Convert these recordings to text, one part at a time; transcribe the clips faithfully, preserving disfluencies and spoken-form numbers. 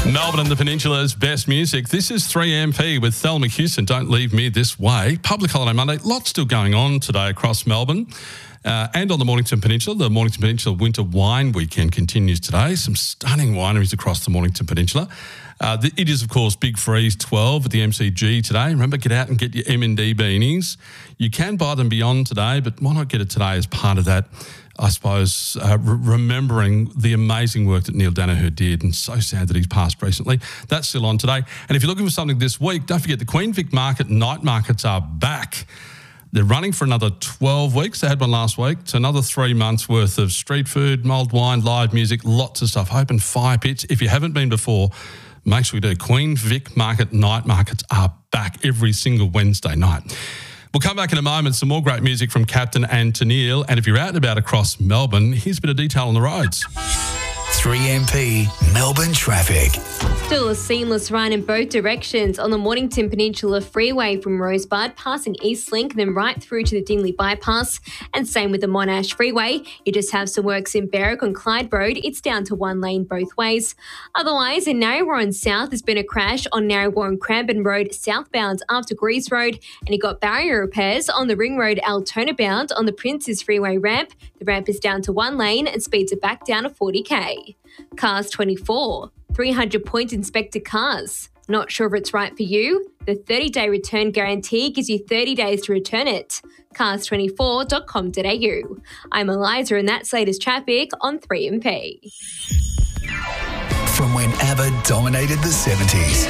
Melbourne and the Peninsula's best music. This is three M P with Thelma Houston. Don't leave me this way. Public holiday Monday. Lots still going on today across Melbourne uh, and on the Mornington Peninsula. The Mornington Peninsula Winter Wine Weekend continues today. Some stunning wineries across the Mornington Peninsula. Uh, the, it is, of course, Big Freeze twelve at the M C G today. Remember, get out and get your M and D beanies. You can buy them beyond today, but why not get it today as part of that, I suppose, uh, re- remembering the amazing work that Neil Danaher did, and so sad that he's passed recently. That's still on today. And if you're looking for something this week, don't forget the Queen Vic Market night markets are back. They're running for another twelve weeks. They had one last week. It's another three months worth of street food, mulled wine, live music, lots of stuff. Open fire pits. If you haven't been before, make sure you do. Queen Vic Market night markets are back every single Wednesday night. We'll come back in a moment. Some more great music from Captain and Tennille. And if you're out and about across Melbourne, here's a bit of detail on the roads. three M P Melbourne traffic. Still a seamless run in both directions on the Mornington Peninsula Freeway from Rosebud, passing Eastlink, then right through to the Dingley Bypass. And same with the Monash Freeway. You just have some works in Berwick on Clyde Road. It's down to one lane both ways. Otherwise, in Narre South, there's been a crash on Narre and Cranbourne Road southbound after Grease Road. And you got barrier repairs on the Ring Road Altona bound on the Princes Freeway ramp. The ramp is down to one lane and speeds are back down to forty k. Cars twenty-four, three hundred point inspector cars. Not sure if it's right for you? The thirty-day return guarantee gives you thirty days to return it. cars twenty-four dot com dot a u. I'm Eliza and that's latest traffic on three M P. From when ABBA dominated the seventies.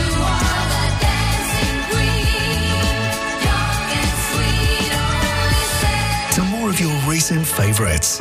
To more of your recent favourites.